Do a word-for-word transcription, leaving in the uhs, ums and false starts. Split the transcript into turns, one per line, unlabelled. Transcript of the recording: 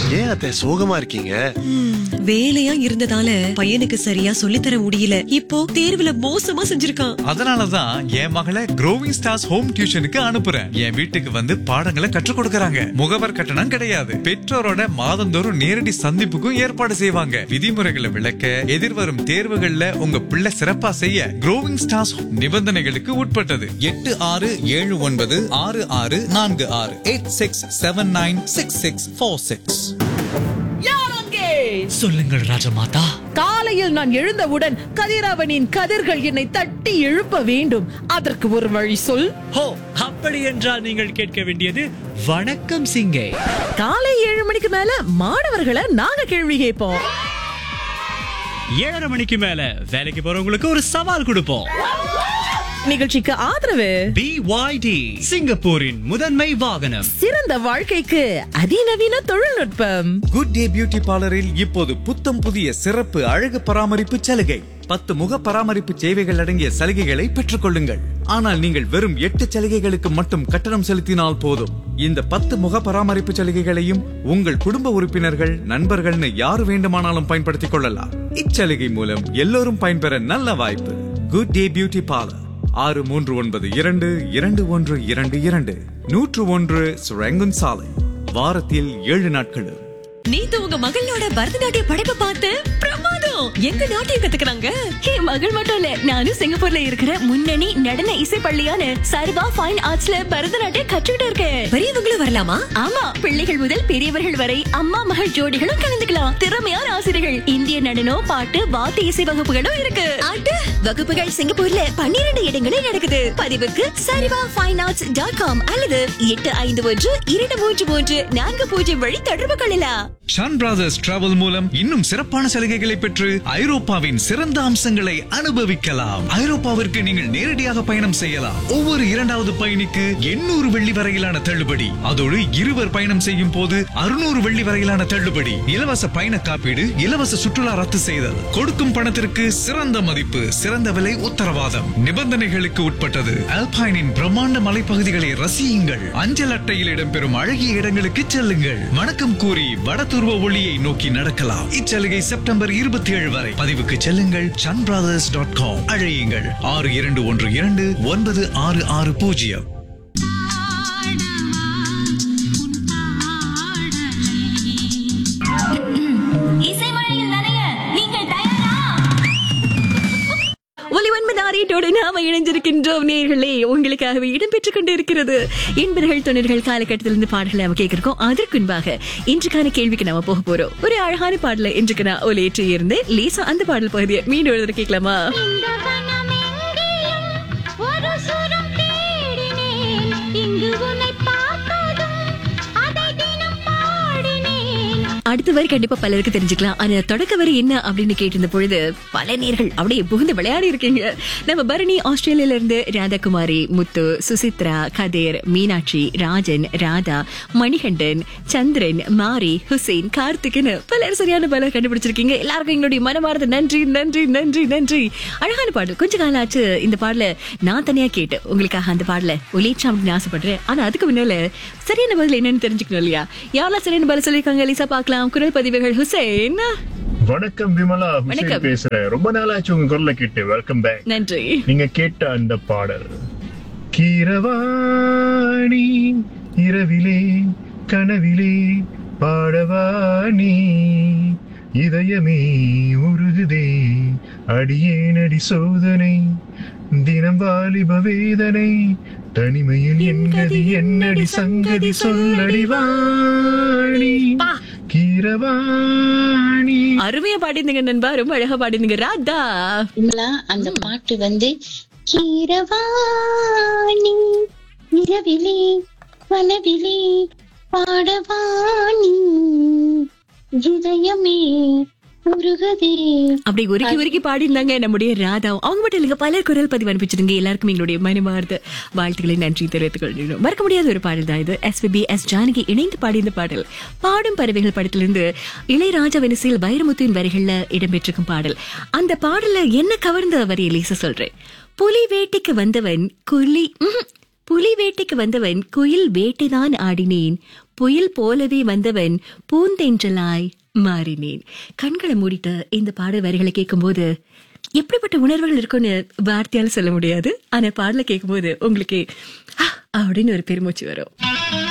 ஏன் அத்தை சோகமா இருக்கீங்க?
வேலையா இருந்ததால பையனுக்கு சரியா சொல்லித்தர முடியல. இப்போ தேர்வுல மோசமா செஞ்சிருக்கான்.
அதனாலதான் என் மகளை க்ரோவிங் ஸ்டார்ஸ் ஹோம் டியூஷனுக்கு அனுப்புறேன். என் வீட்டுக்கு வந்து பாடங்களை கற்றுக் கொடுக்கறாங்க. முகவர் கட்டணம் கிடையாது. பெற்றோரோட மாதந்தோறும் நேரடி சந்திப்புக்கும் ஏற்பாடு செய்வாங்க. விதிமுறைகளை விளக்க, எதிர்வரும் தேர்வுகள்ல உங்க பிள்ளை சிறப்பா செய்ய க்ரோவிங் ஸ்டார்ஸ் நிபந்தனைகளுக்கு உட்பட்டது. எட்டு ஆறு ஏழு ஒன்பது ஆறு ஆறு நான்கு ஆறு eight six seven nine six six four six.
சொல்லுங்கள் ராஜமாதா.
காலையில் நான் எழுந்தவுடன் கதிரவனின் கதிர்கள் என்னை தட்டி எழுப்ப வேண்டும். அதற்கு ஒரு வழி சொல்.
ஹோ, அப்படி என்றால் நீங்கள் கேட்க வேண்டியது வணக்கம் சிங்கே.
காலை ஏழு மணிக்கு மேல மாணவர்களை நாங்க கேள்வி கேட்போம்.
ஏழரை மணிக்கு மேல வேலைக்கு போறவங்களுக்கு ஒரு சவால் கொடுப்போம்.
நிகழ்ச்சிக்கு ஆதரவு
பி ஒய் டி, சிங்கப்பூரின் முதன்மை வாகனம்.
சிறந்த வாழ்க்கைக்கு அதிநவீன தொழில்நுட்பம்.
குட் டே பியூட்டி பார்லரில் இப்போது புத்தம் புதிய சிறப்பு அழகு பராமரிப்பு சலுகை. பத்து முக பராமரிப்பு சேவைகள் அடங்கிய சலுகைகளை பெற்றுக் கொள்ளுங்கள். ஆனால் நீங்கள் வெறும் எட்டு சலுகைகளுக்கு மட்டும் கட்டணம் செலுத்தினால் போதும். இந்த பத்து முக பராமரிப்பு சலுகைகளையும் உங்கள் குடும்ப உறுப்பினர்கள், நண்பர்கள்னு யார் வேண்டுமானாலும் பயன்படுத்திக் கொள்ளலாம். இச்சலுகை மூலம் எல்லோரும் பயன்பெற நல்ல வாய்ப்பு. குட் டே பியூட்டி பார்லர், ஆறு மூன்று ஒன்பது இரண்டு இரண்டு ஒன்று இரண்டு இரண்டு நூற்று ஒன்று சுரங்கன் சாலை. வாரத்தில் ஏழு நாட்களும்.
நேத்து உங்க மகளோட பரதநாட்டிய படைப்பை பார்த்து பிரமாதம். எங்க நாட்டியம் கத்துக்கிறாங்க?
என் மகள் மட்டும் இல்ல, நானும் சிங்கப்பூர்ல இருக்கிற முன்னணி நடன இசை பள்ளியான சர்வா ஃபைன் ஆர்ட்ஸ்ல பரதநாட்டியம் கற்றுக்கிட்டு இருக்கேன்.
பெரியவங்களும் வரலாமா?
ஆமா, பிள்ளைகள் முதல் பெரியவர்கள் வரை அம்மா மகள் ஜோடிகளும் கலந்துக்கலாம். திறமையான ஆசிரியர்கள், இந்திய நடனம், பாட்டு, வாத்திய இசை வகுப்புகளும் இருக்கு.
ஆட்டு வகுப்புகள் சிங்கப்பூர்ல பன்னிரண்டு இடங்களில் நடக்குது.
பதிவுக்கு சரிவா ஃபைன் ஆர்ட்ஸ் டாட் காம் அல்லது எட்டு ஐந்து ஒன்று இரண்டு மூன்று மூன்று நான்கு பூஜ்ஜியம் வழி தொடர்பு கொள்ளலாம்.
ஷான் பிரதர்ஸ் டிராவல் மூலம் இன்னும் சிறப்பான சலுகைகளை பெற்று ஐரோப்பாவின் சிறந்த அம்சங்களை அனுபவிக்கலாம். ஐரோப்பாவிற்கு நீங்கள் நேரடியாக பயணம் செய்யலாம். ஒவ்வொரு இரண்டாவது பயணிக்கு எண்ணூறு வெள்ளி வரையிலான தள்ளுபடி. அதோடு இருவர் பயணம் செய்யும் போது அறுநூறு வெள்ளி வரையிலான தள்ளுபடி. இலவச பயண காப்பீடு, இலவச சுற்றுலா ரத்து செய்தல். கொடுக்கும் பணத்திற்கு சிறந்த மதிப்பு, சிறந்த விலை உத்தரவாதம். நிபந்தனைகளுக்கு உட்பட்டது. அல்பைனின் பிரம்மாண்ட மலைப்பகுதிகளை ரசியுங்கள். அஞ்சல் அட்டையில் இடம்பெறும் அழகிய இடங்களுக்கு செல்லுங்கள். வணக்கம் கூறி வடதுருவ ஒளியை நோக்கி நடக்கலாம். இச்சலுகை செப்டம்பர் இருபத்தி ஏழு வரை. பதிவுக்கு செல்லுங்கள் சன் பிரதர்ஸ் டாட் காம். அழையுங்கள் ஆறு இரண்டு ஒன்று இரண்டு ஒன்பது ஆறு ஆறு பூஜ்ஜியம்.
நாம இணைஞ்சிருக்கின்றோம் நேயர்களே. உங்களுக்காகவே இடம்பெற்றுக் கொண்டிருக்கிறது எண்பதுகள் தொண்ணூறுகள் காலகட்டத்திலிருந்து பாடல்களை நம்ம கேட்கிறோம். அதற்கு முன்பாக இன்றைக்கான கேள்விக்கு நாம போக போறோம். ஒரு அழகான பாடல இன்றைக்கு நான் ஒலியேற்றி இருந்து லேசா அந்த பாடல் பகுதியை மீண்டும் எழுத கேட்கலாமா? அடுத்த வரி கண்டிப்பா பலருக்கு தெரிஞ்சுக்கலாம். ஆனா தொடக்க வரி என்ன அப்படின்னு கேட்டிருந்த பொழுது பல நேர்கள் அப்படியே புகுந்து விளையாடி இருக்கீங்க. நம்ம பரணி ஆஸ்திரேலியால இருந்து ராதாகுமாரி, முத்து, சுசித்ரா, கதீர், மீனாட்சி, ராஜன், ராதா, மணிகண்டன், சந்திரன், மாரி, ஹுசைன், கார்த்திக்னு பலர் சரியான பலர் கண்டுபிடிச்சிருக்கீங்க. எல்லாருக்கும் எங்களுடைய மனமார்ந்த நன்றி நன்றி நன்றி நன்றி. அழகான பாடல். கொஞ்ச காலம் ஆச்சு இந்த பாடல நான் தனியா கேட்டு உங்களுக்காக அந்த பாடல ஒலிச்சா அப்படின்னு ஆசைப்படுறேன். ஆனா அதுக்கு முன்னால சரியான பதில் என்னன்னு தெரிஞ்சுக்கணும் இல்லையா? யாரெல்லாம் சரியான பதில் சொல்லியிருக்காங்க லிசா பார்க்கலாம். குரல் பதிவுகள். ஹுசைன்
வணக்கம். விமலா ஹுசைன் பேசுறேன். ரொம்ப நாளாச்சு உங்க குரலை கேட்டு. Welcome back.
நன்றி.
நீங்க கேட்ட அந்த பாடல் கீரவாணி இரவிலே கனவிலே பாடவாணி இதயமே உருகுதே அடியேனடி சோதனை தினம் வாலிப வேதனை தனிமையில் என்கதி என்னடி சங்கதி சொல்லடி வாணி கீரவாணி.
அருமையா பாடிந்தீங்க நண்பா, ரொம்ப அழகா பாடிந்தீங்க. ராதா
அந்த பாட்டு வந்து கீரவாணி இரவிலே வனவிலே பாடவாணி இதயமே
அப்படி உருக்கி உருக்கி பாடிருந்தாங்க நம்முடைய ராதா. அவங்க மட்டும் இல்லைங்க, பல குரல் பதிவு அனுப்பிச்சிருங்க. எல்லாருக்கும் எங்களுடைய மனமார்ந்த வாழ்த்துக்களை நன்றி தெரிவித்துக் கொள்கிறோம். மறக்க முடியாத ஒரு பாடல் தான் இது. எஸ்பிபி எஸ் ஜானகி இணைந்து பாடிய பாடல். பாடும் பறவைகள் படத்திலிருந்து இளையராஜா வரிசையில் வைரமுத்துவின் வரிகள்ல இடம்பெற்றிருக்கும் பாடல். அந்த பாடல என்ன கவர்ந்த வரியை லேச சொல்றேன். புலி வேட்டைக்கு வந்தவன் குழி புலி வேட்டைக்கு வந்தவன் குயில் வேட்டைதான் ஆடினேன், புயல் போலவே வந்தவன் பூந்தென்றலாய் மாறினேன். கண்களை மூடிட்டு இந்த பாடல் வரிகளை கேட்கும்போது எப்படிப்பட்ட உணர்வுகள் இருக்குன்னு வார்த்தையால சொல்ல முடியாது. ஆனா பாடல கேட்கும்போது உங்களுக்கு அப்படின்னு ஒரு பெருமூச்சு வரும்.